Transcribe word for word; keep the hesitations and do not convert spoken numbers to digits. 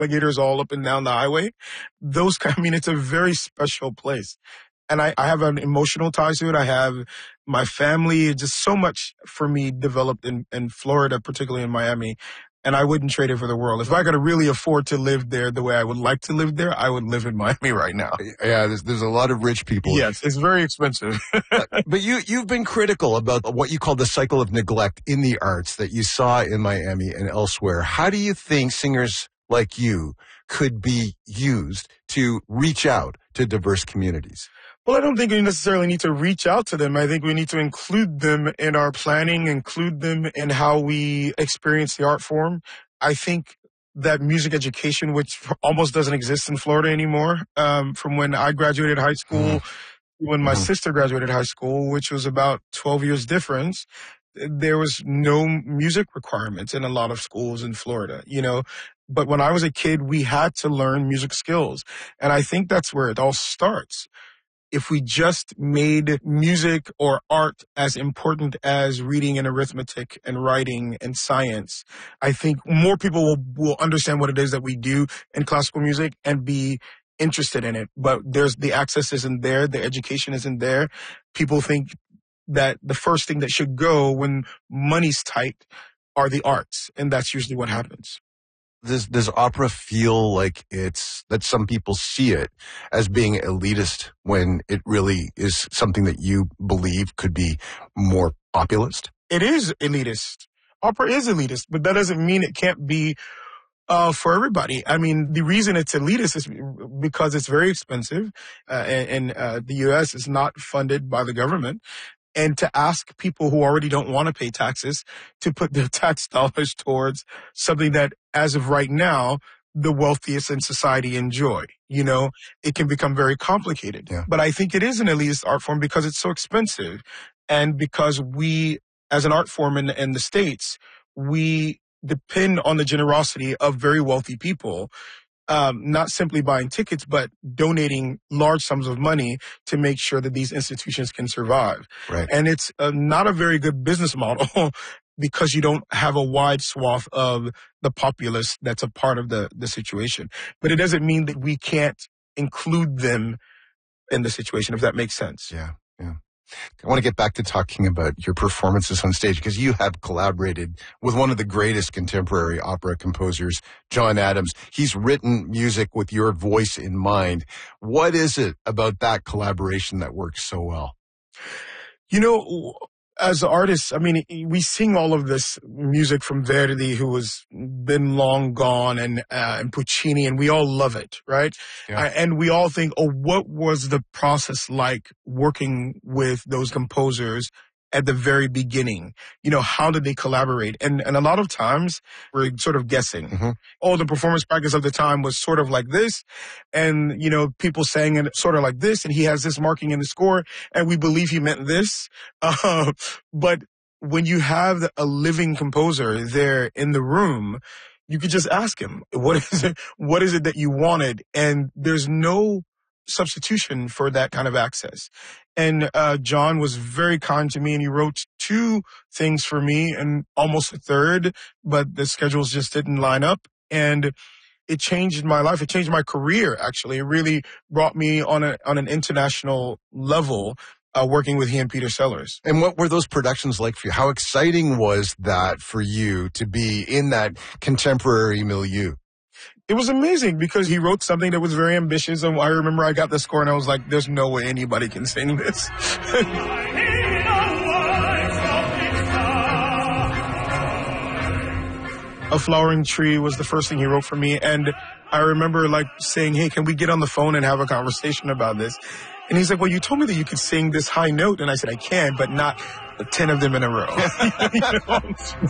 alligators all up and down the highway. Those kind, I mean, it's a very special place. And I, I have an emotional tie to it. I have my family, just so much for me developed in, in Florida, particularly in Miami. And I wouldn't trade it for the world. If I could really afford to live there the way I would like to live there, I would live in Miami right now. Yeah, there's, there's a lot of rich people. Yes, it's very expensive. But you, you've been critical about what you call the cycle of neglect in the arts that you saw in Miami and elsewhere. How do you think singers like you could be used to reach out to diverse communities? Well, I don't think we necessarily need to reach out to them. I think we need to include them in our planning, include them in how we experience the art form. I think that music education, which almost doesn't exist in Florida anymore, um, from when I graduated high school, mm-hmm. when my mm-hmm. sister graduated high school, which was about twelve years difference, there was no music requirements in a lot of schools in Florida, you know. But when I was a kid, we had to learn music skills. And I think that's where it all starts. If we just made music or art as important as reading and arithmetic and writing and science, I think more people will, will understand what it is that we do in classical music and be interested in it. But there's the access isn't there. The education isn't there. People think that the first thing that should go when money's tight are the arts. And that's usually what happens. Does, does opera feel like it's, that some people see it as being elitist when it really is something that you believe could be more populist? It is elitist. Opera is elitist, but that doesn't mean it can't be uh, for everybody. I mean, the reason it's elitist is because it's very expensive, uh, and, and uh, the U S is not funded by the government. And to ask people who already don't want to pay taxes to put their tax dollars towards something that, as of right now, the wealthiest in society enjoy, you know, it can become very complicated. Yeah. But I think it is an elitist art form because it's so expensive. And because we, as an art form in, in the States, we depend on the generosity of very wealthy people. Um, not simply buying tickets, but donating large sums of money to make sure that these institutions can survive. Right. And it's uh, not a very good business model because you don't have a wide swath of the populace that's a part of the, the situation. But it doesn't mean that we can't include them in the situation, if that makes sense. Yeah, yeah. I want to get back to talking about your performances on stage because you have collaborated with one of the greatest contemporary opera composers, John Adams. He's written music with your voice in mind. What is it about that collaboration that works so well? You know, as artists, I mean, we sing all of this music from Verdi, who has been long gone, and uh, and Puccini, and we all love it, right? Yeah. Uh, and we all think, oh, what was the process like working with those composers at the very beginning? You know, how did they collaborate? And and a lot of times we're sort of guessing. Mm-hmm. Oh, the performance practice of the time was sort of like this. And, you know, people sang it sort of like this. And he has this marking in the score. And we believe he meant this. Uh, but when you have a living composer there in the room, you could just ask him, what is it? What is it that you wanted? And there's no substitution for that kind of access. And uh, John was very kind to me, and he wrote two things for me and almost a third, but the schedules just didn't line up. And it changed my life. It changed my career, actually. It really brought me on a on an international level, uh, working with he and Peter Sellers. And what were those productions like for you? How exciting was that for you to be in that contemporary milieu? It was amazing because he wrote something that was very ambitious. And I remember I got the score and I was like, there's no way anybody can sing this. A Flowering Tree was the first thing he wrote for me. And I remember like saying, hey, can we get on the phone and have a conversation about this? And he's like, well, you told me that you could sing this high note. And I said, I can, but not ten of them in a row. You know?